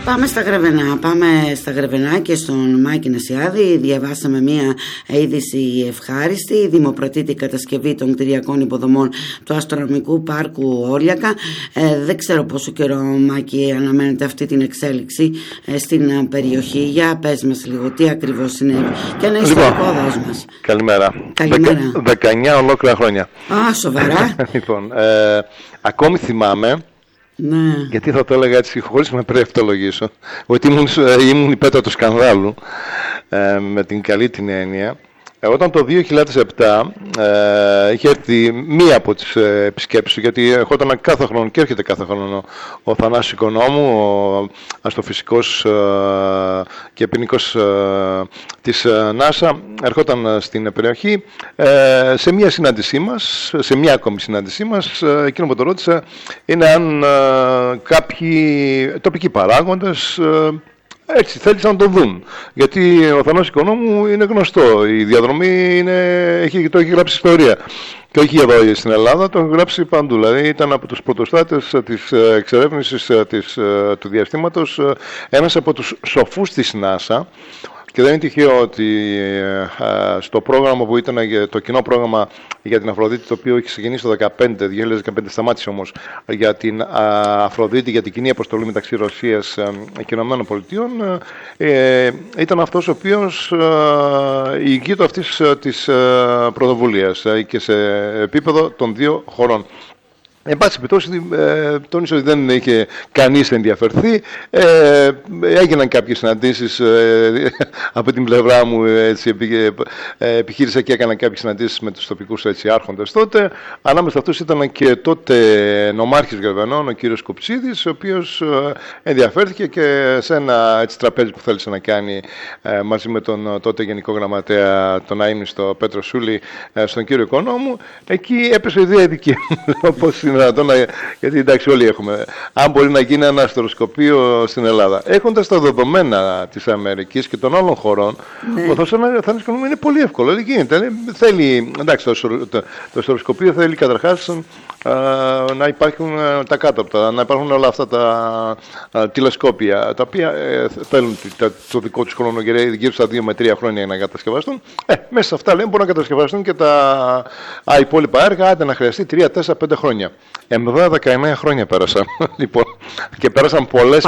Πάμε στα Γρεβενά και στον Μάκη Νασιάδη. Διαβάσαμε μια είδηση ευχάριστη. Δημοπρατείται η κατασκευή των κτηριακών υποδομών του Αστρονομικού Πάρκου Όρλιακα. Δεν ξέρω πόσο καιρό, Μάκη, αναμένεται αυτή την εξέλιξη στην περιοχή. Για πες μας λίγο τι ακριβώς συνέβη και ένα ιστορικό δώσ' μας. Καλημέρα. 19 ολόκληρα χρόνια. Α, σοβαρά. Λοιπόν, ακόμη θυμάμαι. Ναι. Γιατί θα το έλεγα έτσι, χωρίς να πρέπει να αυτολογήσω, ότι ήμουν η πέτρα του σκανδάλου, με την καλή την έννοια. Όταν το 2007 είχε έρθει μία από τις επισκέψεις, γιατί ερχόταν κάθε χρόνο και έρχεται κάθε χρόνο ο Θανάσης Οικονόμου, ο αστροφυσικός και ποινικός της ΝΑΣΑ, ερχόταν στην περιοχή σε μία συνάντησή μας, σε μία ακόμη συνάντησή μας. Εκείνο που το ρώτησα είναι αν κάποιοι τοπικοί παράγοντες έτσι θέλησαν να το δουν. Γιατί ο Θανάσης Οικονόμου είναι γνωστό. Η διαδρομή το έχει γράψει ιστορία. Και όχι εδώ στην Ελλάδα, το έχει γράψει παντού. Δηλαδή ήταν από τους πρωτοστάτες της εξερεύνησης του διαστήματος, ένας από τους σοφούς της ΝΑΣΑ. Και δεν είναι τυχαίο ότι στο πρόγραμμα που ήταν το κοινό πρόγραμμα για την Αφροδίτη, το οποίο είχε ξεκινήσει το 2015, σταμάτησε όμως, για την Αφροδίτη, για την κοινή αποστολή μεταξύ Ρωσίας και ΗΠΑ, ήταν αυτός ο οποίος ηγείται αυτής της πρωτοβουλίας και σε επίπεδο των δύο χωρών. Εν πάση περιπτώσει, τόνισε ότι δεν είχε κανείς ενδιαφερθεί. Έγιναν κάποιες συναντήσεις από την πλευρά μου, έτσι, επιχείρησα και έκανα κάποιες συναντήσεις με τους τοπικούς άρχοντες τότε. Ανάμεσα αυτούς ήταν και τότε νομάρχης Γρεβενών, ο κύριος Κουψίδης, ο οποίος ενδιαφέρθηκε και σε ένα έτσι, τραπέζι που θέλησε να κάνει μαζί με τον τότε Γενικό Γραμματέα, τον αείμνηστο Πέτρο Σούλη, στον κύριο Οικονόμου. Εκεί έπεσε η ιδέα δική μου. Γιατί εντάξει, όλοι έχουμε. Αν μπορεί να γίνει ένα αστροσκοπείο στην Ελλάδα. Έχοντας τα δεδομένα της Αμερικής και των άλλων χωρών, ο Θανάσης Οικονόμου είναι πολύ εύκολο. Δεν γίνεται. Θέλει, εντάξει, το αστροσκοπείο θέλει καταρχάς να υπάρχουν τα κάτωπτα, να υπάρχουν όλα αυτά τα τηλεσκόπια, τα οποία θέλουν το δικό τους χρόνο, γύρω στα 2 με 3 χρόνια για να κατασκευαστούν. Μέσα σε αυτά λέμε μπορούν να κατασκευαστούν και τα υπόλοιπα έργα, άντε να χρειαστεί 3, 4, 5 χρόνια. Εδώ 19 χρόνια πέρασαν. Λοιπόν, και πέρασαν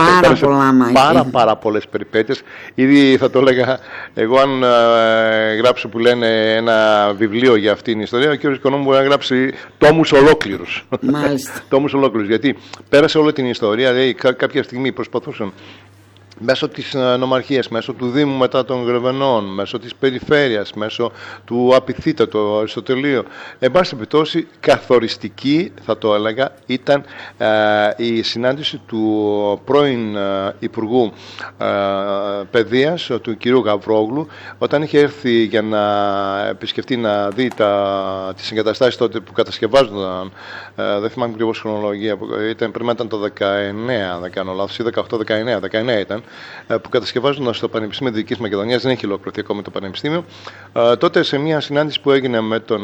πάρα πολλές περιπέτειες. Ήδη θα το έλεγα εγώ, αν γράψω που λένε ένα βιβλίο για αυτήν την ιστορία, ο κ. Οικονόμου μπορεί να γράψει τόμους ολόκληρους. Μάλιστα. Τόμους ολόκληρους. Γιατί πέρασε όλη την ιστορία, δηλαδή κάποια στιγμή προσπαθούσαν μέσω της νομαρχίας, μέσω του Δήμου μετά των Γρεβενών, μέσω της περιφέρειας, μέσω του Απιθύτα, του Αριστοτελείου. Εν πάση περιπτώσει, καθοριστική, θα το έλεγα, ήταν η συνάντηση του πρώην Υπουργού Παιδείας, του κυρίου Γαβρόγλου, όταν είχε έρθει για να επισκεφτεί, να δει τις εγκαταστάσεις τότε που κατασκευάζονταν. Δεν θυμάμαι ακριβώς χρονολογία, πρέπει να ήταν το 19, δεν κάνω λάθος, ή 18-19 ήταν, που κατασκευάζονταν στο Πανεπιστήμιο Δυτικής Μακεδονίας, δεν έχει ολοκληρωθεί ακόμη το Πανεπιστήμιο. Τότε σε μια συνάντηση που έγινε με τον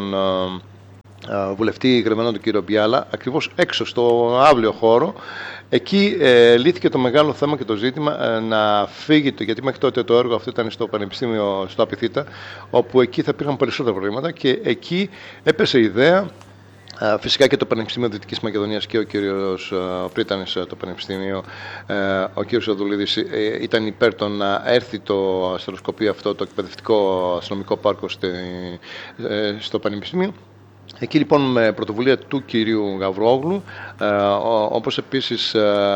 βουλευτή Γρεβενών, τον κύριο Μπιάλα, ακριβώς έξω στο αύλιο χώρο, εκεί λύθηκε το μεγάλο θέμα και το ζήτημα να φύγει, γιατί μέχρι τότε το έργο αυτό ήταν στο Πανεπιστήμιο στο Απιθύτα, όπου εκεί θα υπήρχαν περισσότερα προβλήματα και εκεί έπεσε η ιδέα. Φυσικά και το Πανεπιστήμιο Δυτικής Μακεδονίας και ο κύριος Πρίτανης το Πανεπιστήμιο, ο κύριος Οδουλίδης, ήταν υπέρ το να έρθει το αστροσκοπείο αυτό, το εκπαιδευτικό αστρονομικό πάρκο στο Πανεπιστήμιο. Εκεί λοιπόν με πρωτοβουλία του κυρίου Γαβρόγλου, όπως επίσης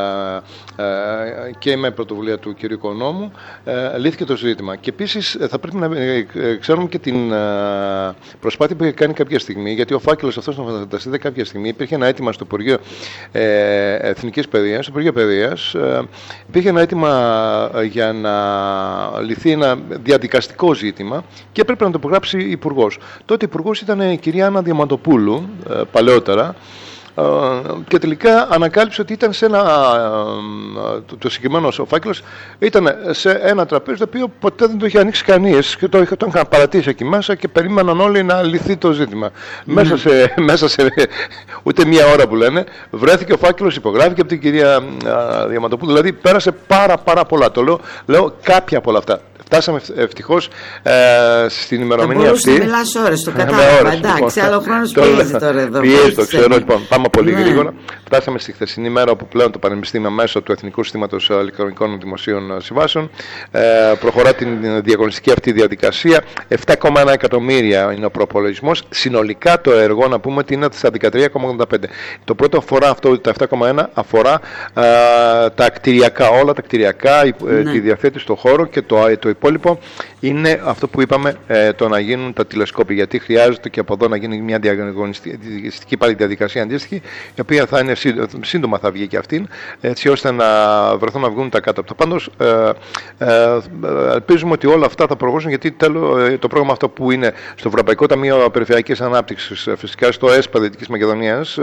και με πρωτοβουλία του κυρίου Οικονόμου, λύθηκε το ζήτημα. Και επίσης θα πρέπει να ξέρουμε και την προσπάθεια που είχε κάνει κάποια στιγμή, γιατί ο φάκελος αυτός, να φανταστείτε, κάποια στιγμή υπήρχε ένα αίτημα στο Υπουργείο Εθνικής Παιδείας, στο Υπουργείο Παιδείας, υπήρχε ένα αίτημα για να λυθεί ένα διαδικαστικό ζήτημα και έπρεπε να το υπογράψει υπουργός. Τότε υπουργός ήταν η κυρία Άννα Διαμαντοπούλου, παλαιότερα, Και τελικά ανακάλυψε ότι ήταν σε το συγκεκριμένο ο φάκελος ήταν σε ένα τραπέζι το οποίο ποτέ δεν το είχε ανοίξει κανείς και το είχαν παρατήσει εκεί μέσα και περίμεναν όλοι να λυθεί το ζήτημα. Μέσα σε ούτε μία ώρα που λένε βρέθηκε ο φάκελος, υπογράφηκε από την κυρία Διαμαντοπούλου. Δηλαδή πέρασε πάρα πολλά. Το λέω κάποια από όλα αυτά. Φτάσαμε ευτυχώς στην ημερομηνία αυτή. Θα μιλάς ώρες, το κατάλαβα. Εντάξει, άλλο χρόνος πιέζει τώρα εδώ. Πιέζει, το ξέρω. Λοιπόν, πάμε πολύ γρήγορα. Φτάσαμε στη χθεσινή μέρα όπου πλέον το Πανεπιστήμιο μέσω του Εθνικού Συστήματος Ηλεκτρονικών Δημοσίων Συμβάσεων προχωρά την διαγωνιστική αυτή διαδικασία. 7,1 εκατομμύρια είναι ο προπολογισμός. Συνολικά το έργο, να πούμε ότι είναι στα 13,85. Το πρώτο αφορά αυτό, τα 7,1 αφορά τα κτηριακά, όλα τα κτηριακά, τη διαθέτηση του χώρου και το υπόλοιπο είναι αυτό που είπαμε, το να γίνουν τα τηλεσκόπια. Γιατί χρειάζεται και από εδώ να γίνει μια διαγωνιστική πάλι διαδικασία αντίστοιχη, η οποία θα είναι σύντομα θα βγει και αυτή, έτσι ώστε να βρεθούν να βγουν τα κάτω από το. Πάντως, ελπίζουμε ότι όλα αυτά θα προχωρήσουν, γιατί το πρόγραμμα αυτό που είναι στο Ευρωπαϊκό Ταμείο Περιφερειακής Ανάπτυξης, φυσικά στο ΕΣΠΑ Δυτικής Μακεδονίας,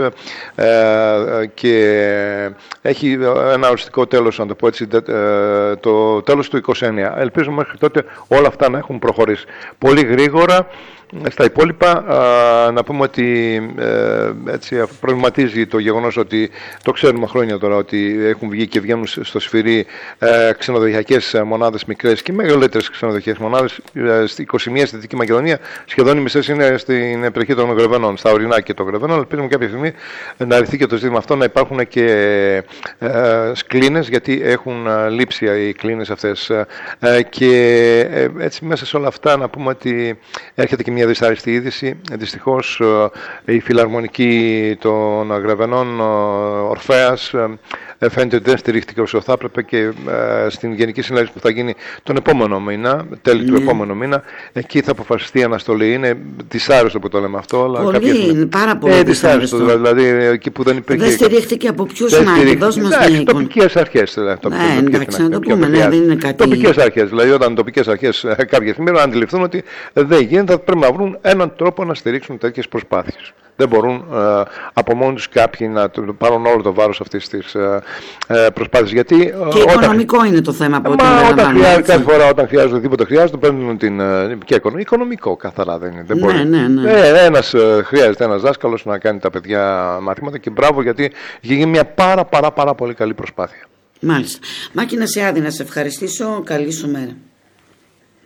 και έχει ένα οριστικό τέλος, να το πω έτσι, το τέλος του 29. Ελπίζουμε μέχρι τότε όλα αυτά να έχουν προχωρήσει πολύ γρήγορα. Στα υπόλοιπα, να πούμε ότι έτσι προβληματίζει το γεγονός ότι το ξέρουμε χρόνια τώρα ότι έχουν βγει και βγαίνουν στο σφυρί ξενοδοχειακές μονάδες μικρές και μεγαλύτερες ξενοδοχειακές μονάδες. Στη 21 στη Δυτική Μακεδονία, σχεδόν οι μισές είναι στην περιοχή των Γρεβενών, στα ορεινά και των Γρεβενών. Ελπίζουμε κάποια στιγμή να ρυθεί και το ζήτημα αυτό, να υπάρχουν και κλίνες, γιατί έχουν λείψει οι κλίνες αυτές. Και έτσι μέσα σε όλα αυτά να πούμε ότι έρχεται και μια δυσάρεστη είδηση. Δυστυχώς η φιλαρμονική των Γρεβενών, Ορφέας, φαίνεται ότι δεν στηρίχτηκε όσο θα έπρεπε, και στην Γενική Συνέλευση που θα γίνει τον επόμενο μήνα, τέλη του επόμενου μήνα, εκεί θα αποφασιστεί η αναστολή. Είναι δυσάρεστο που το λέμε αυτό, αλλά πάρα πολύ δυσάρεστο. Δηλαδή εκεί που δεν υπήρχε. Δεν στηρίχτηκε από ποιους να δώσ' μας μια εικόνα. Τοπικές αρχές. Εντάξει, να το πούμε, δεν είναι κάτι. Τοπικές αρχές. Δηλαδή, όταν τοπικές αρχές κάποια στιγμή να αντιληφθούν ότι δεν γίνεται, θα πρέπει να βρουν έναν τρόπο να στηρίξουν τέτοιες προσπάθειες. Δεν μπορούν από μόνοι τους κάποιοι να πάρουν όλο το βάρος αυτής της προσπάθειας. Γιατί, και οικονομικό είναι το θέμα που κάθε φορά όταν χρειάζεται οτιδήποτε χρειάζεται, παίρνουν και οικονομικό καθαρά δεν είναι. Χρειάζεται ένας δάσκαλος να κάνει τα παιδιά μαθήματα, και μπράβο, γιατί έχει γίνει μια πάρα πολύ καλή προσπάθεια. Μάλιστα. Μάκη Νασιάδη, να σε ευχαριστήσω. Καλή σου μέρα.